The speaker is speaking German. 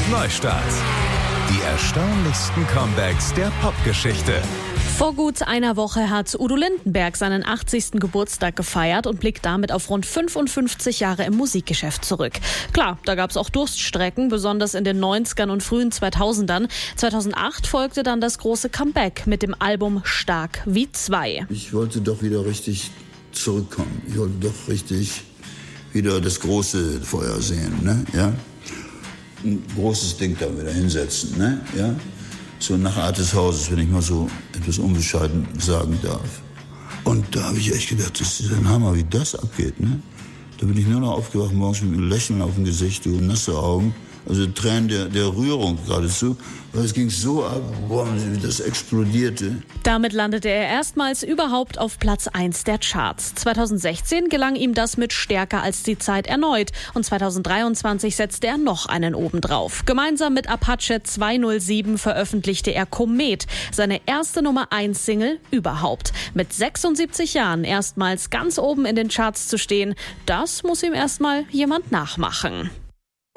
Neustart. Die erstaunlichsten Comebacks der Popgeschichte. Vor gut einer Woche hat Udo Lindenberg seinen 80. Geburtstag gefeiert und blickt damit auf rund 55 Jahre im Musikgeschäft zurück. Klar, da gab es auch Durststrecken, besonders in den 90ern und frühen 2000ern. 2008 folgte dann das große Comeback mit dem Album Stark wie zwei. Ich wollte doch wieder richtig zurückkommen. Ich wollte doch richtig wieder das große Feuer sehen, ne? Ja? Ein großes Ding da wieder hinsetzen, ne? Ja? So nach Art des Hauses, wenn ich mal so etwas unbescheiden sagen darf. Und da habe ich echt gedacht, das ist ein Hammer, wie das abgeht, ne? Da bin ich nur noch aufgewacht morgens mit einem Lächeln auf dem Gesicht, du, nasse Augen. Also Tränen der Rührung geradezu, weil es ging so ab, boah, wie das explodierte. Damit landete er erstmals überhaupt auf Platz 1 der Charts. 2016 gelang ihm das mit Stärker als die Zeit erneut und 2023 setzte er noch einen obendrauf. Gemeinsam mit Apache 207 veröffentlichte er Komet, seine erste Nummer-1-Single überhaupt. Mit 76 Jahren erstmals ganz oben in den Charts zu stehen, das muss ihm erstmal jemand nachmachen.